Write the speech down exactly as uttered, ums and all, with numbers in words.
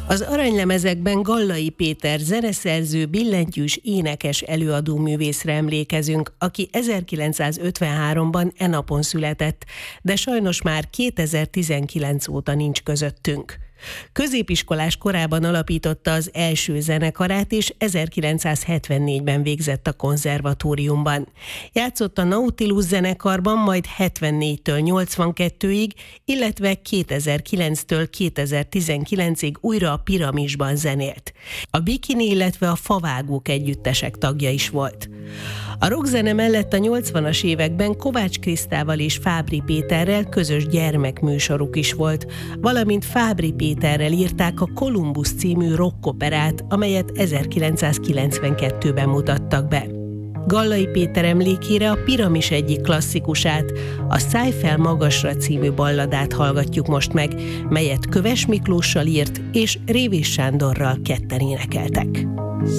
Az aranylemezekben Gallai Péter zeneszerző, billentyűs, énekes előadóművészre emlékezünk, aki ezerkilencszázötvenháromban e napon született, de sajnos már kétezer-tizenkilenc óta nincs közöttünk. Középiskolás korában alapította az első zenekarát, és ezerkilencszázhetvennégyben végzett a konzervatóriumban. Játszott a Nautilus zenekarban, majd hetvennégytől nyolcvankettőig, illetve kétezer-kilenctől kétezer-tizenkilencig újra a Piramisban zenélt. A Bikini, illetve a Favágók együttesek tagja is volt. A rockzene mellett a nyolcvanas években Kovács Krisztával és Fábry Péterrel közös gyermekműsoruk is volt, valamint Fábry Péterrel írták a Kolumbusz című rockoperát, amelyet ezerkilencszázkilencvenkettőben mutattak be. Gallai Péter emlékére a Piramis egyik klasszikusát, a Szállj fel magasra című balladát hallgatjuk most meg, melyet Köves Miklóssal írt és Révés Sándorral ketten énekeltek.